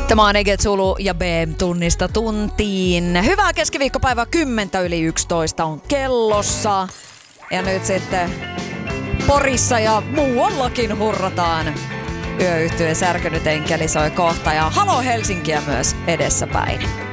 Tämä on Ege Zulu ja BM tunnista tuntiin. Hyvää keskiviikkopäivää 10:11 on kellossa. Ja nyt sitten Porissa ja muuallakin hurrataan. Yöyhtyeen Särkynyt enkeli soi kohta ja Halo Helsinkiä myös edessäpäin.